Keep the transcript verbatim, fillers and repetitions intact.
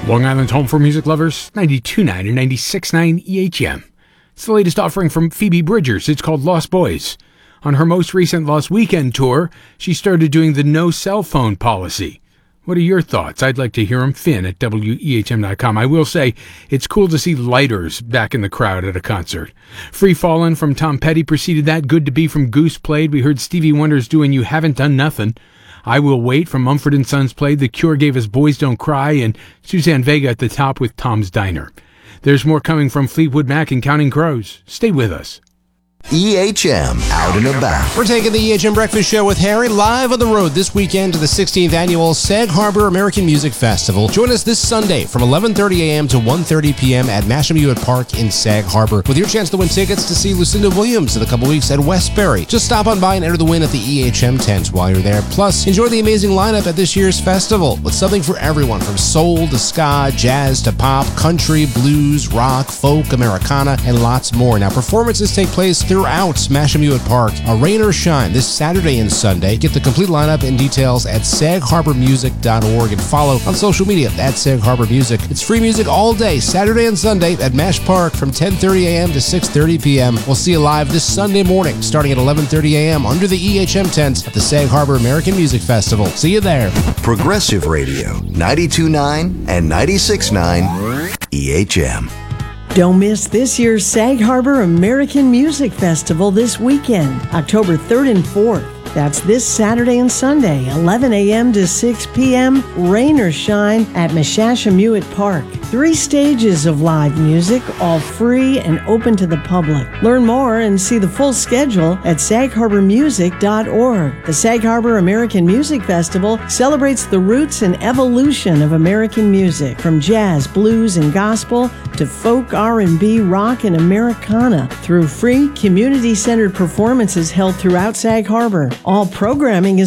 Long Island's home for music lovers, ninety-two point nine and ninety-six point nine E H M. It's the latest offering from Phoebe Bridgers. It's called Lost Boys. On her most recent Lost Weekend tour, she started doing the no cell phone policy. What are your thoughts? I'd like to hear them. Finn at W E H M dot com. I will say, it's cool to see lighters back in the crowd at a concert. Free Fallin' from Tom Petty preceded that. Good to Be from Goose played. We heard Stevie Wonder's doing You Haven't Done Nothing. I Will Wait from Mumford and Sons played. The Cure gave us Boys Don't Cry, and Suzanne Vega at the top with Tom's Diner. There's more coming from Fleetwood Mac and Counting Crows. Stay with us. E H M Out and About. We're taking the E H M Breakfast Show with Harry live on the road this weekend to the sixteenth Annual Sag Harbor American Music Festival. Join us this Sunday from eleven thirty a.m. to one thirty p.m. at Masham Hewitt Park in Sag Harbor with your chance to win tickets to see Lucinda Williams in a couple weeks at Westbury. Just stop on by and enter the win at the E H M tent while you're there. Plus, enjoy the amazing lineup at this year's festival with something for everyone from soul to ska, jazz to pop, country, blues, rock, folk, Americana, and lots more. Now, performances take place throughout Masham Hewitt Park, a rain or shine this Saturday and Sunday. Get the complete lineup and details at sag harbor music dot org and follow on social media at Sag Harbor Music. It's free music all day, Saturday and Sunday at Mash Park from ten thirty a.m. to six thirty p.m. We'll see you live this Sunday morning starting at eleven thirty a.m. under the E H M tent at the Sag Harbor American Music Festival. See you there. Progressive Radio, ninety-two point nine and ninety-six point nine E H M. Don't miss this year's Sag Harbor American Music Festival this weekend, October third and fourth. That's this Saturday and Sunday, eleven a.m. to six p.m., rain or shine at Mashasham Hewitt Park. Three stages of live music, all free and open to the public. Learn more and see the full schedule at sag harbor music dot org. The Sag Harbor American Music Festival celebrates the roots and evolution of American music, from jazz, blues, and gospel to folk, R and B, rock, and Americana, through free, community-centered performances held throughout Sag Harbor. All programming is